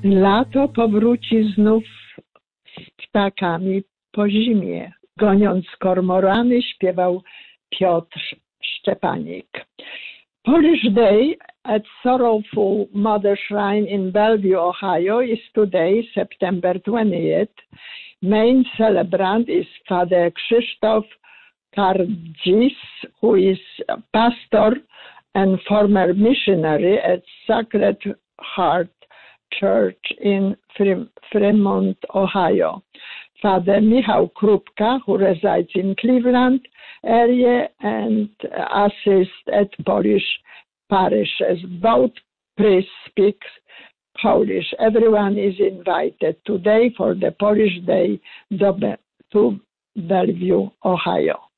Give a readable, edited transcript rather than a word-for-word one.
Lato powróci znów z ptakami po zimie. Goniąc kormorany, śpiewał Piotr Szczepanik. Polish Day at Sorrowful Mother Shrine in Bellevue, Ohio is today, September 20th. Main celebrant is Father Krzysztof Kardzis, who is a pastor and former missionary at Sacred Heart Church in Fremont, Ohio. Father Michał Krupka, who resides in Cleveland area and assists at Polish parishes. Both priests speak Polish. Everyone is invited today for the Polish Day to Bellevue, Ohio.